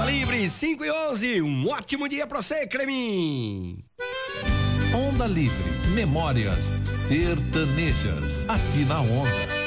Livre 5 e 11, um ótimo dia pra você, Cremin. Onda Livre, memórias sertanejas, aqui na Onda.